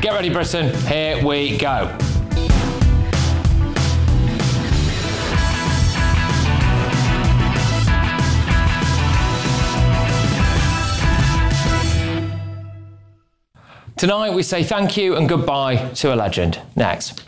Get ready, Britain. Here we go. Tonight we say thank you and goodbye to a legend. Next.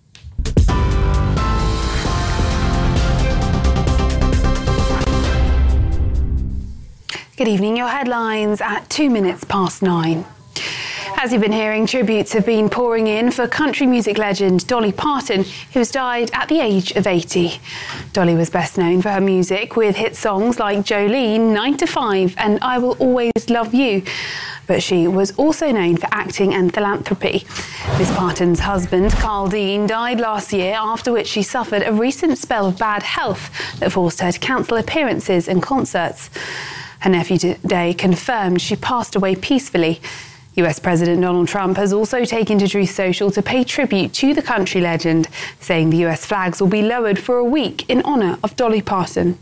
Good evening. Your headlines at 9:02. As you've been hearing, tributes have been pouring in for country music legend Dolly Parton, who's died at the age of 80. Dolly was best known for her music, with hit songs like Jolene, 9 to 5 and I Will Always Love You. But she was also known for acting and philanthropy. Miss Parton's husband, Carl Dean, died last year, after which she suffered a recent spell of bad health that forced her to cancel appearances and concerts. Her nephew today confirmed she passed away peacefully. US President Donald Trump has also taken to Truth Social to pay tribute to the country legend, saying the US flags will be lowered for a week in honour of Dolly Parton.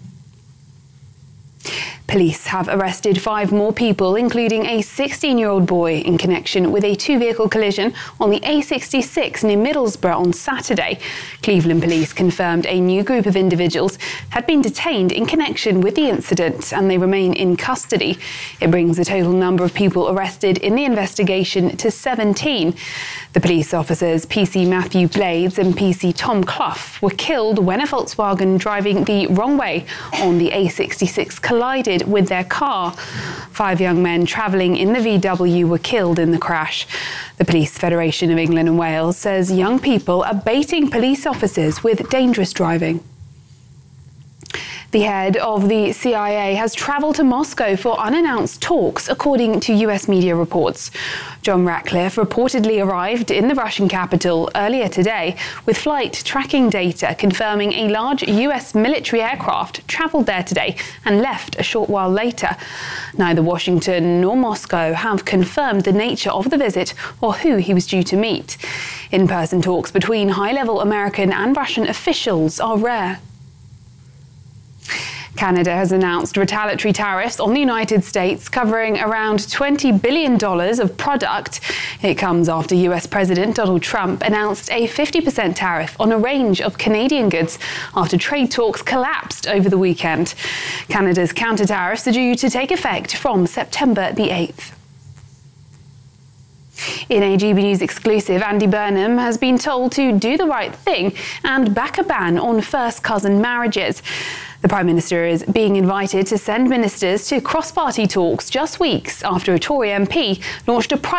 Police have arrested 5 more people, including a 16-year-old boy, in connection with a 2-vehicle collision on the A66 near Middlesbrough on Saturday. Cleveland police confirmed a new group of individuals had been detained in connection with the incident, and they remain in custody. It brings the total number of people arrested in the investigation to 17. The police officers PC Matthew Blades and PC Tom Clough were killed when a Volkswagen driving the wrong way on the A66 collided with their car. 5 young men travelling in the VW were killed in the crash. The Police Federation of England and Wales says young people are baiting police officers with dangerous driving. The head of the CIA has travelled to Moscow for unannounced talks, according to US media reports. John Ratcliffe reportedly arrived in the Russian capital earlier today, with flight tracking data confirming a large US military aircraft travelled there today and left a short while later. Neither Washington nor Moscow have confirmed the nature of the visit or who he was due to meet. In-person talks between high-level American and Russian officials are rare. Canada has announced retaliatory tariffs on the United States covering around $20 billion of product. It comes after US President Donald Trump announced a 50% tariff on a range of Canadian goods after trade talks collapsed over the weekend. Canada's counter tariffs are due to take effect from September the 8th. In a GB News exclusive, Andy Burnham has been told to do the right thing and back a ban on first cousin marriages. The Prime Minister is being invited to send ministers to cross-party talks just weeks after a Tory MP launched a